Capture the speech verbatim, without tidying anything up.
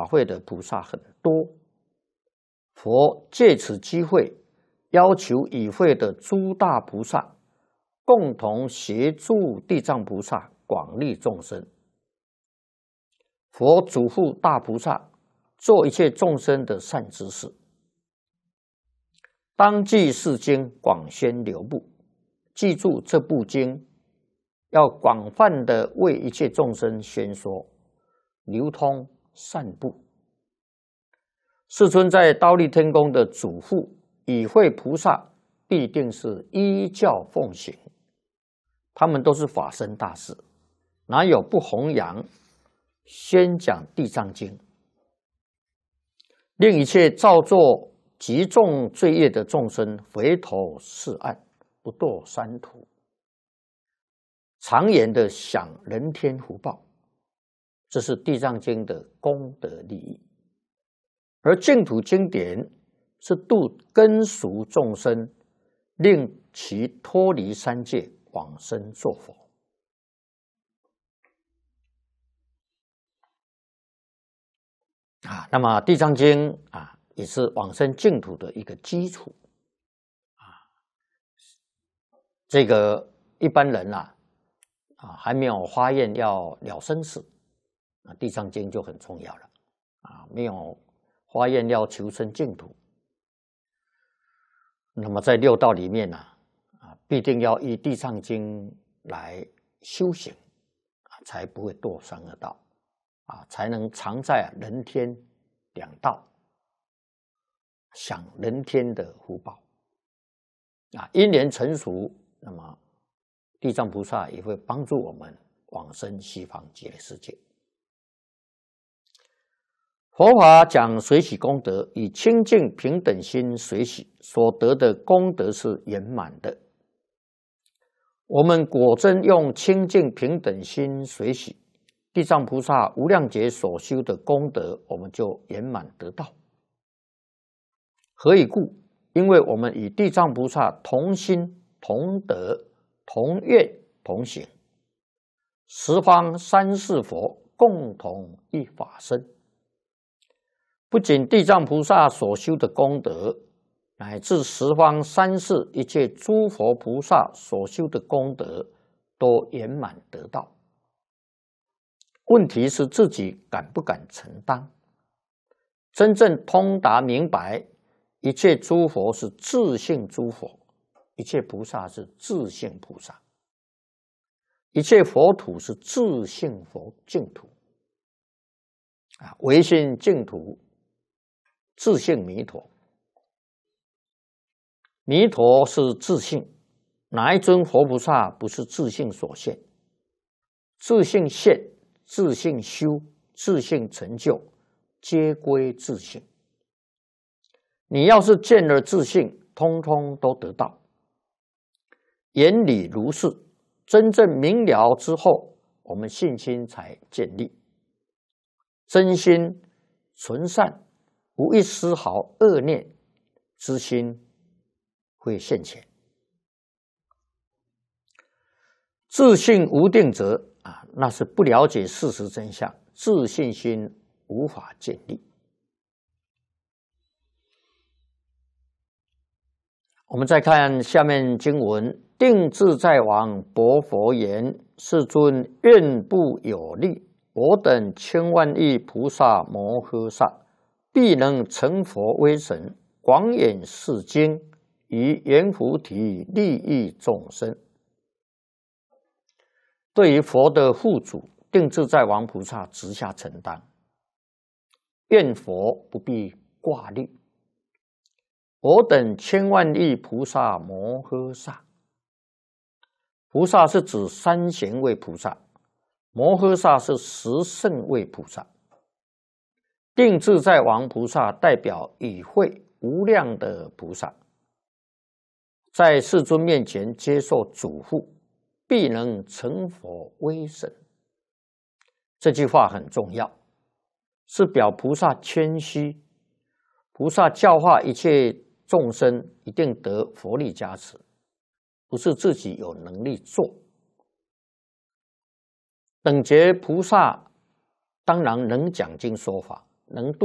会的菩萨很多，佛借此机会要求与会的诸大菩萨共同协助地藏菩萨广利众生。佛嘱咐大菩萨做一切众生的善知识，当记是经广宣流布，记住这部经要广泛的为一切众生宣说，流通散布。世尊在忉利天宫的嘱咐，与会菩萨必定是依教奉行，他们都是法身大士，哪有不弘扬宣讲地藏经，令一切造作极重罪业的众生回头是岸，不堕三途，长远的享人天福报，这是地藏经的功德利益。而净土经典是度根俗众生，令其脱离三界，往生作佛。啊，那么地藏经啊，也是往生净土的一个基础啊。这个一般人啊，啊还没有发愿要了生死，啊，地藏经就很重要了啊。没有发愿要求生净土，那么在六道里面呢，啊，必定要依地藏经来修行，啊，才不会堕三恶道。啊，才能常在人天两道享人天的福报。啊，因缘成熟，那么地藏菩萨也会帮助我们往生西方极乐世界。佛法讲随喜功德，以清净平等心随喜，所得的功德是圆满的。我们果真用清净平等心随喜，地藏菩萨无量劫所修的功德，我们就圆满得到。何以故？因为我们与地藏菩萨同心、同德、同愿、同行，十方三世佛共同一法身。不仅地藏菩萨所修的功德，乃至十方三世一切诸佛菩萨所修的功德，都圆满得到。问题是自己敢不敢承担？真正通达明白，一切诸佛是自性诸佛，一切菩萨是自性菩萨，一切佛土是自性佛净土。啊，唯心净土，自性弥陀。弥陀是自性，哪一尊佛菩萨不是自性所现？自性现，自性修，自性成就，皆归自性。你要是见了自性，通通都得到。原理如是，真正明了之后，我们信心才建立。真心纯善，无一丝毫恶念之心会现前。自信无定则啊，那是不了解事实真相，自信心无法建立。我们再看下面经文：定自在王薄佛言：世尊，愿不有力，我等千万亿菩萨摩诃萨，必能成佛威神，广演是经，以圆菩提利益众生。对于佛的护主定自在王菩萨直下承担，愿佛不必挂虑。我等千万亿菩萨摩诃萨，菩萨是指三贤位菩萨，摩诃萨是十圣位菩萨。定自在王菩萨代表与会无量的菩萨，在世尊面前接受嘱咐，必能成佛威神。这句话很重要，是表菩萨谦虚，菩萨教化一切众生一定得佛力加持，不是自己有能力做。等觉菩萨当然能讲经说法， 能度。